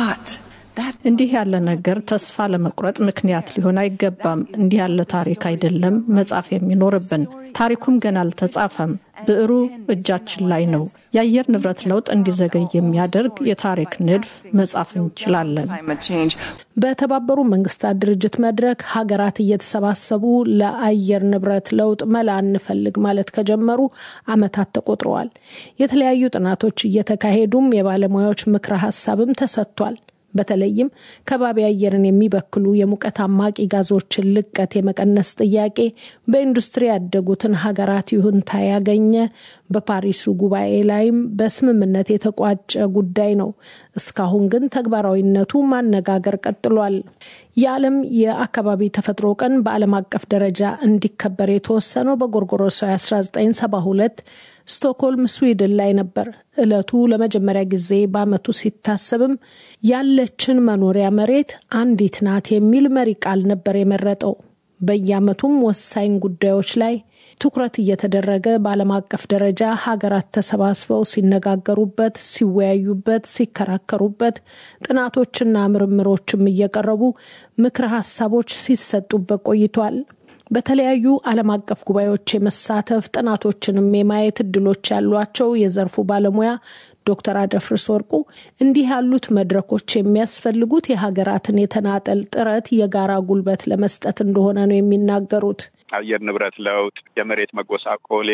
እንዲህ ያለ ነገር ተስፋ ለመቁረጥ ምክንያት ሊሆን አይገባም። እንዲህ ያለ ታሪክ አይደለም መጻፍ የሚኖርብን። ታሪኩም ገና አልተጻፈም። ብዕሩ እጃችን ላይ ነው። የአየር ንብረት ለውጥ እንዲዘገይ የሚያደርግ የታሪክ ንድፍ መጻፍ እንችላለን። በተባበሩት መንግስታት ድርጅት መድረክ ሀገራት እየተሰባሰቡ ለአየር ንብረት ለውጥ መላ እንፈልግ ማለት ከጀመሩ ዓመታት ተቆጥረዋል። የተለያዩ ጥናቶች እየተካሄዱም የባለሙያዎች ምክረ ሀሳብም ተሰጥቷል። በተለይም ከባቢ አየርን የሚበክሉ የሙቀት አማቂ ጋዞችን ልቀት የመቀነስ ጥያቄ በኢንዱስትሪ ያደጉትን ሀገራት ይሁንታ ያገኘ በፓሪሱ ጉባኤ ላይም በስምምነት የተቋጨ ጉዳይ ነው። እስካሁን ግን ተግባራዊነቱ ማነጋገር ቀጥሏል። የዓለም የአካባቢ ተፈጥሮ ቀን በዓለም አቀፍ ደረጃ እንዲከበር የተወሰነው በጎርጎሮሳዊ አስራ ዘጠኝ ሰባ ሁለት ስቶክሆልም ስዊድን ላይ ነበር። ዕለቱ ለመጀመሪያ ጊዜ በዓመቱ ሲታሰብም ያለችን መኖሪያ መሬት አንዲት ናት የሚል መሪ ቃል ነበር የመረጠው። በየዓመቱም ወሳኝ ጉዳዮች ላይ ትኩረት እየተደረገ በዓለም አቀፍ ደረጃ ሀገራት ተሰባስበው ሲነጋገሩበት፣ ሲወያዩበት፣ ሲከራከሩበት፣ ጥናቶችና ምርምሮችም እየቀረቡ ምክረ ሀሳቦች ሲሰጡበት ቆይቷል። በተለያዩ ዓለም አቀፍ ጉባኤዎች የመሳተፍ ጥናቶችንም የማየት እድሎች ያሏቸው የዘርፉ ባለሙያ ዶክተር አደፍርስ ወርቁ እንዲህ ያሉት መድረኮች የሚያስፈልጉት የሀገራትን የተናጠል ጥረት የጋራ ጉልበት ለመስጠት እንደሆነ ነው የሚናገሩት። አየር ንብረት ለውጥ፣ የመሬት መጎሳቆል፣